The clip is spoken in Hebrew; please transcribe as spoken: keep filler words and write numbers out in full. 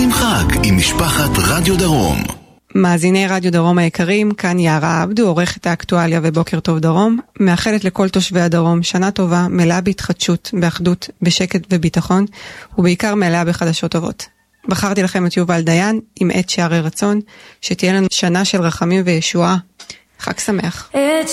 עושים חג עם משפחת רדיו דרום. מאזיני רדיו דרום היקרים, כאן יערה עבדו, עורכת האקטואליה ובוקר טוב דרום, מאחלת לכל תושבי הדרום שנה טובה, מלאה בהתחדשות, באחדות, בשקט וביטחון, ובעיקר מלאה בחדשות טובות. בחרתי לכם את יובל דיין עם עת שערי רצון, שתהיה לנו שנה של רחמים וישועה. חג שמח. עת